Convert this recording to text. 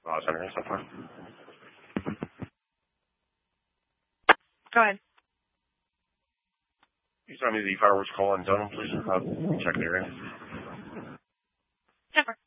Center so far. Go ahead. Can you tell me the fireworks call on Dunham, please? Check the area. Jennifer.